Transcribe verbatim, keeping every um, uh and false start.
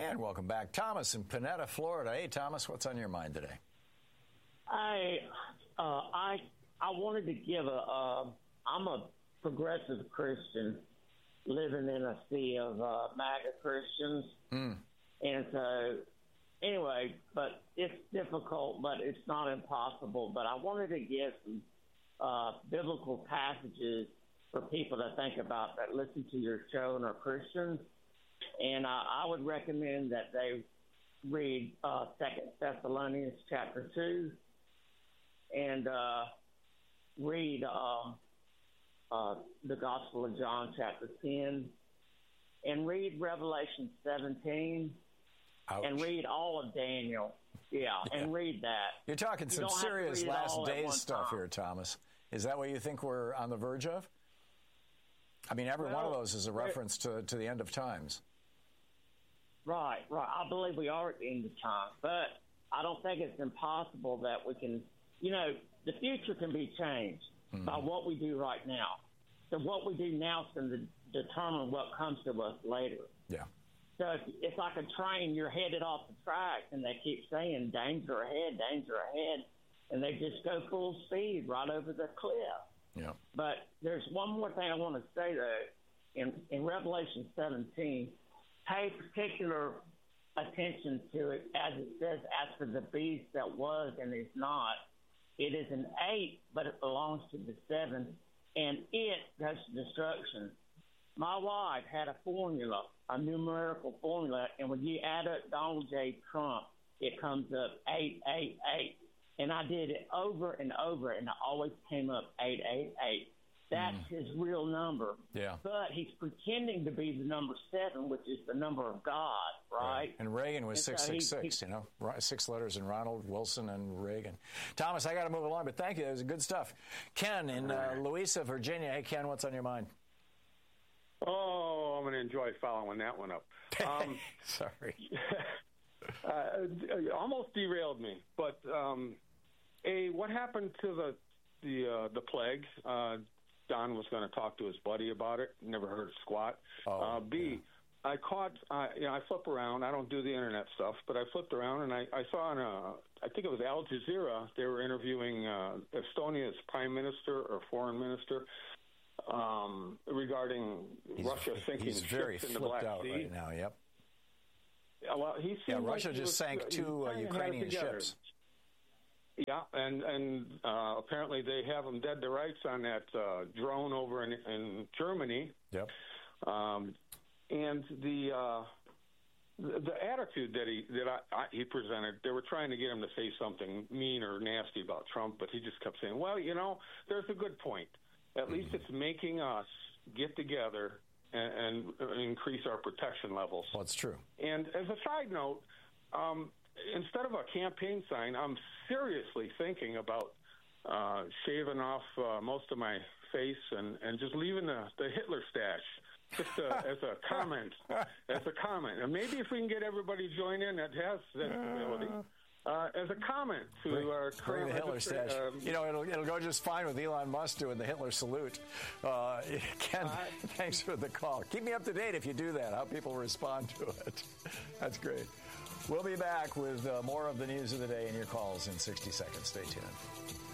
And welcome back. Thomas in Panetta, Florida. Hey, Thomas, what's on your mind today? I, uh, I, I wanted to give a, uh, I'm a progressive Christian living in a sea of uh, MAGA Christians. Mm. And so, anyway, but it's difficult, but it's not impossible. But I wanted to give some uh, biblical passages for people to think about that listen to your show and are Christians. And uh, I would recommend that they read uh, Second Thessalonians chapter two and uh, read uh, uh, the Gospel of John chapter ten and read Revelation seventeen. Ouch. And read all of Daniel. Yeah, yeah, and read that. You're talking you some serious last days stuff time. here, Thomas. Is that what you think we're on the verge of? I mean, every well, one of those is a reference to, to the end of times. Right, right. I believe we are at the end of time. But I don't think it's impossible that we can, you know, the future can be changed mm-hmm. by what we do right now. So what we do now is going to determine what comes to us later. Yeah. So if, it's like a train, you're headed off the track, and they keep saying, danger ahead, danger ahead, and they just go full speed right over the cliff. Yeah. But there's one more thing I want to say, though. In, in Revelation seventeen, pay particular attention to it, as it says, as for the beast that was and is not. It is an eight, but it belongs to the seven, and it goes to destruction. My wife had a formula, a numerical formula, and when you add up Donald J. Trump, it comes up eight eight eight. And I did it over and over, and it always came up eight eight eight. That's mm. his real number. Yeah. But he's pretending to be the number seven, which is the number of God, right? right. And Reagan was and six six six, you know, six letters in Ronald, Wilson, and Reagan. Thomas, I got to move along, but thank you. It was good stuff. Ken in uh, Louisa, Virginia. Hey, Ken, what's on your mind? Oh, I'm going to enjoy following that one up. Um, Sorry. uh, almost derailed me. But, um, A, what happened to the the uh, the plague? Uh, Don was going to talk to his buddy about it. Never heard squat. Oh, uh, B, yeah. I caught, uh, you know, I flip around. I don't do the internet stuff, but I flipped around and I, I saw on a, I think it was Al Jazeera, they were interviewing uh, Estonia's prime minister or foreign minister um, regarding he's, Russia sinking he's very ships in the flipped Black out Sea. Right now, yep. Yeah, well, he yeah, Russia like just was, sank two uh, Ukrainian ships. Yeah, and and uh, apparently they have them dead to rights on that uh, drone over in, in Germany. Yep. Um, and the, uh, the the attitude that he that I, I, he presented, they were trying to get him to say something mean or nasty about Trump, but he just kept saying, "Well, you know, there's a good point. At mm-hmm. least it's making us get together and, and increase our protection levels." Well, it's true. And as a side note. Um, Instead of a campaign sign, I'm seriously thinking about uh, shaving off uh, most of my face and, and just leaving the, the Hitler stash, just uh, as a comment, as a comment. And maybe if we can get everybody to join in that has that ability, uh, as a comment to bring, our bring current the Hitler stash. Um, you know, it'll it'll go just fine with Elon Musk doing the Hitler salute. Uh, Ken, uh, thanks for the call. Keep me up to date if you do that. How people respond to it. That's great. We'll be back with uh, more of the news of the day and your calls in sixty seconds. Stay tuned.